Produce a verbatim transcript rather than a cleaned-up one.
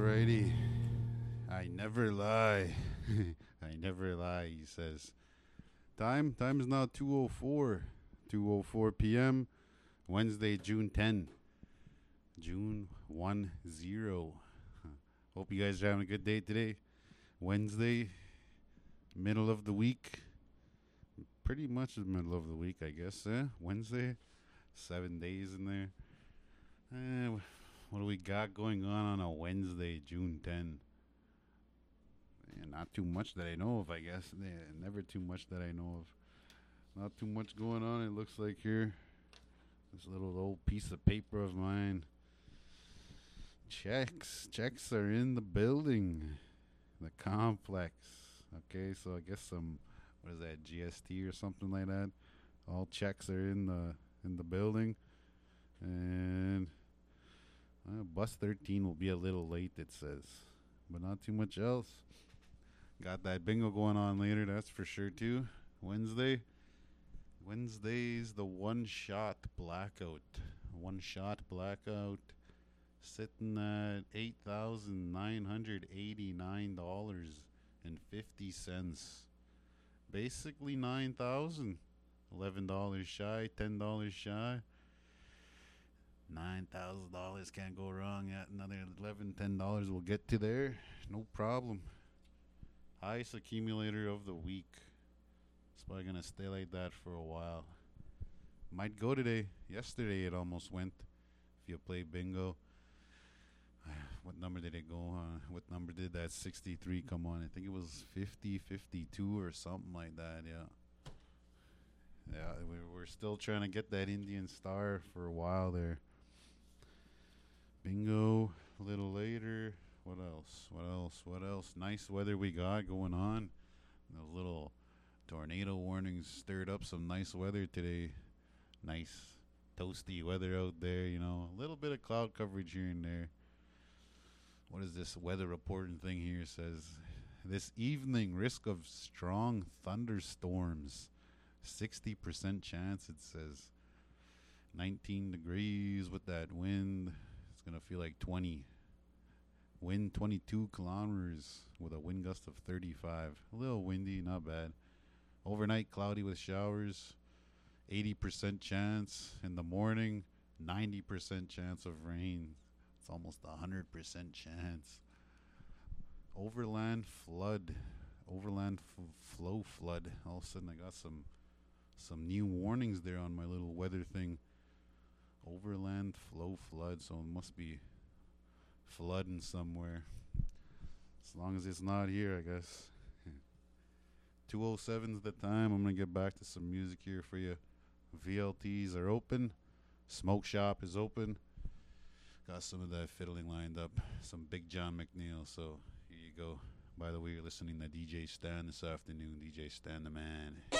Alrighty. I never lie. I never lie, he says. Time? Time is now two oh four. two oh four p.m. Wednesday, June tenth. June one zero. Hope you guys are having a good day today. Wednesday, middle of the week. Pretty much the middle of the week, I guess. Eh? Wednesday, seven days in there. Eh, what do we got going on on a Wednesday, June tenth? Yeah, not too much that I know of, I guess. Yeah, never too much that I know of. Not too much going on, it looks like here. This little old piece of paper of mine. Checks. Checks are in the building. The complex. Okay, so I guess some, what is that, G S T or something like that. All checks are in the in the building. And uh, bus thirteen will be a little late, it says. But not too much else. Got that bingo going on later, that's for sure too. Wednesday. Wednesday's the one shot blackout. One shot blackout. Sitting at eight thousand nine hundred eighty-nine dollars and fifty cents. Basically nine thousand dollars. eleven dollars shy, ten dollars shy. nine thousand dollars can't go wrong. At another eleven dollars, ten dollars we'll get to there. No problem. Highest accumulator of the week. It's probably going to stay like that for a while. Might go today. Yesterday it almost went. If you play bingo. What number did it go on? What number did that sixty-three come on? I think it was fifty, fifty-two or something like that, yeah. Yeah, we're still trying to get that Indian star for a while there. Bingo a little later. What else? What else? What else? Nice weather we got going on. Those little tornado warnings stirred up some nice weather today. Nice toasty weather out there, you know. A little bit of cloud coverage here and there. What is this weather reporting thing here? It says, this evening, risk of strong thunderstorms. sixty percent chance, it says. nineteen degrees with that wind. It's going to feel like twenty. Wind twenty-two kilometers with a wind gust of thirty-five. A little windy, not bad. Overnight, cloudy with showers. eighty percent chance. In the morning, ninety percent chance of rain. It's almost a one hundred percent chance. Overland flood. Overland f- flow flood. All of a sudden, I got some some new warnings there on my little weather thing. Overland flow flood. So it must be flooding somewhere. As long as it's not here, I guess. two oh seven's the time. I'm going to get back to some music here for you. V L Ts are open. Smoke Shop is open. Got some of that fiddling lined up. Some Big John McNeil. So here you go. By the way, you're listening to D J Stan this afternoon. D J Stan the man.